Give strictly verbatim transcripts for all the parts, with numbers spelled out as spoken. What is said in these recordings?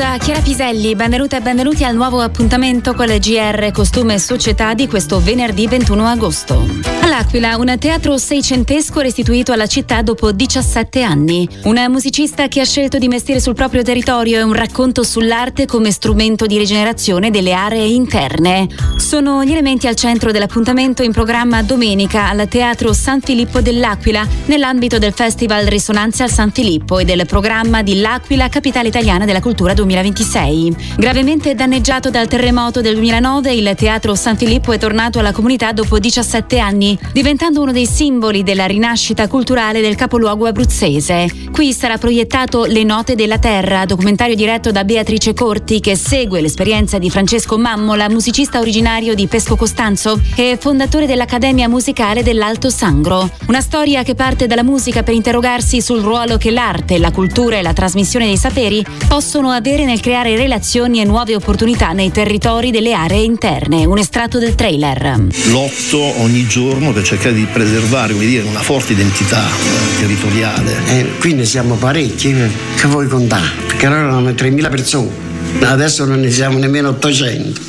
da Chiara Piselli, benvenuti e benvenuti al nuovo appuntamento con il G R Costume e Società di questo venerdì ventuno agosto. All'Aquila, un teatro seicentesco restituito alla città dopo diciassette anni. Una musicista che ha scelto di investire sul proprio territorio e un racconto sull'arte come strumento di rigenerazione delle aree interne. Sono gli elementi al centro dell'appuntamento in programma domenica al Teatro San Filippo dell'Aquila, nell'ambito del Festival Risonanze al San Filippo e del programma di L'Aquila, capitale italiana della cultura duemilaventisei. Gravemente danneggiato dal terremoto del duemilanove, il Teatro San Filippo è tornato alla comunità dopo diciassette anni, diventando uno dei simboli della rinascita culturale del capoluogo abruzzese. Qui sarà proiettato Le Note della Terra, documentario diretto da Beatrice Corti, che segue l'esperienza di Francesco Mammola, musicista originario di Pesco Costanzo e fondatore dell'Accademia Musicale dell'Alto Sangro. Una storia che parte dalla musica per interrogarsi sul ruolo che l'arte, la cultura e la trasmissione dei saperi possono avere nel creare relazioni e nuove opportunità nei territori delle aree interne. Un estratto del trailer. Lotto ogni giorno per cercare di preservare, come dire, una forte identità territoriale. Eh, qui ne siamo parecchi, che vuoi contare? Perché allora erano tremila persone, adesso non ne siamo nemmeno ottocento.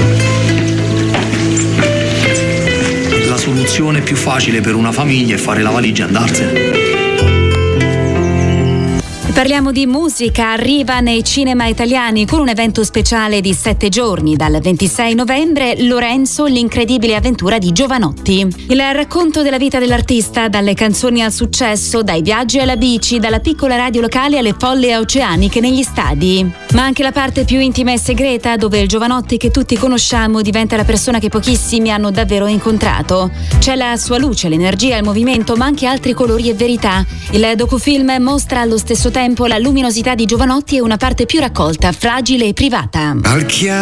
La soluzione più facile per una famiglia è fare la valigia e andarsene. Parliamo di musica. Arriva nei cinema italiani con un evento speciale di sette giorni, dal ventisei novembre, Lorenzo, l'incredibile avventura di Jovanotti. Il racconto della vita dell'artista, dalle canzoni al successo, dai viaggi alla bici, dalla piccola radio locale alle folle oceaniche negli stadi. Ma anche la parte più intima e segreta, dove il Jovanotti che tutti conosciamo diventa la persona che pochissimi hanno davvero incontrato. C'è la sua luce, l'energia, il movimento, ma anche altri colori e verità. Il docufilm mostra allo stesso tempo la luminosità di Jovanotti e una parte più raccolta, fragile e privata. Al chiaro